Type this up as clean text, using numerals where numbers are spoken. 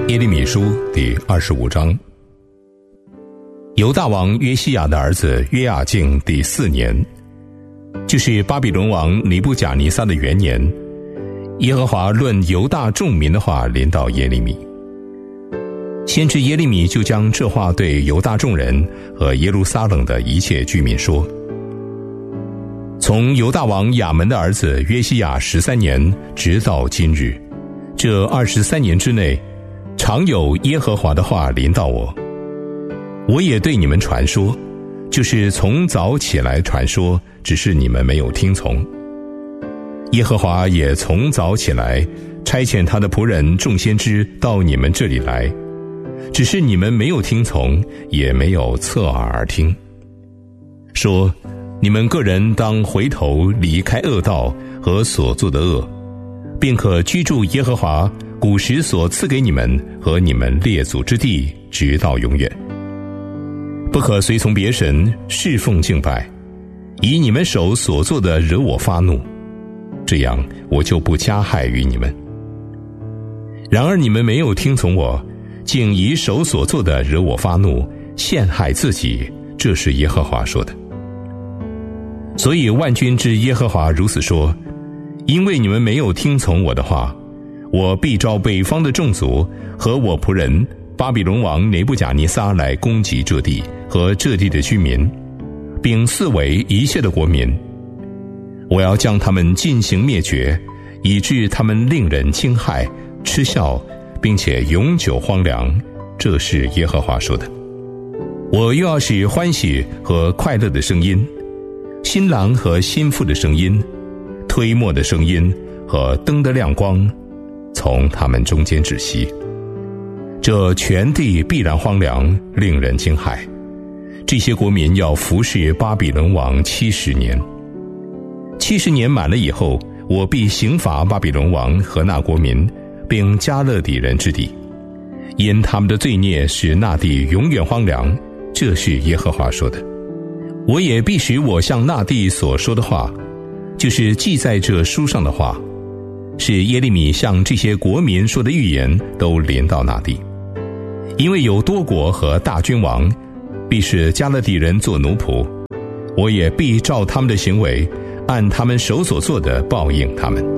耶利米书第25章。犹大王约西亚的儿子约雅敬第4年，就是巴比伦王尼布甲尼撒的元年，耶和华论犹大众民的话临到耶利米。先知耶利米就将这话对犹大众人和耶路撒冷的一切居民说：从犹大王亚门的儿子约西亚13年直到今日，这23年之内，常有耶和华的话临到我。我也对你们传说，就是从早起来传说，只是你们没有听从。耶和华也从早起来差遣他的仆人众先知到你们这里来，只是你们没有听从，也没有侧耳而听。说你们个人当回头离开恶道和所做的恶，便可居住耶和华古时所赐给你们和你们列祖之地，直到永远。不可随从别神侍奉敬拜，以你们手所做的惹我发怒，这样我就不加害于你们。然而你们没有听从我，竟以手所做的惹我发怒，陷害自己，这是耶和华说的。所以万军之耶和华如此说：因为你们没有听从我的话，我必召北方的众族和我仆人巴比伦王尼布甲尼撒来攻击这地和这地的居民，并四围一切的国民。我要将他们进行灭绝，以致他们令人惊骇嗤笑，并且永久荒凉，这是耶和华说的。我又要使欢喜和快乐的声音，新郎和新妇的声音，推磨的声音和灯的亮光从他们中间止息。这全地必然荒凉，令人惊骇。这些国民要服侍巴比伦王70年。70年满了以后，我必刑罚巴比伦王和那国民，并加勒底人之地，因他们的罪孽使那地永远荒凉，这是耶和华说的。我也必使我向那地所说的话，就是记在这书上的话，是耶利米向这些国民说的预言，都临到那地。因为有多国和大君王，必使加勒底人做奴仆，我也必照他们的行为，按他们手所做的报应他们。